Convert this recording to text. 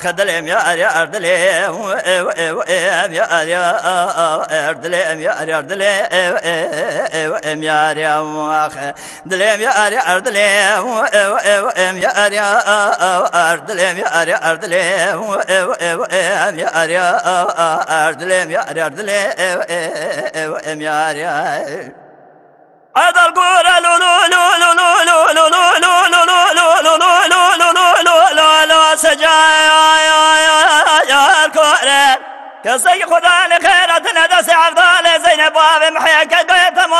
خدلم يا أردلم يا أردلم يا أردلم يا دلم يا أردلم يا أردلم يا أردلم يا أردلم يا أردلم يا هذا القول لو لو لو لو لو لو لو لو لو لو لو سجايا الكورة كسي خدا لخيرتنا دس عفضال زينب وابي محيا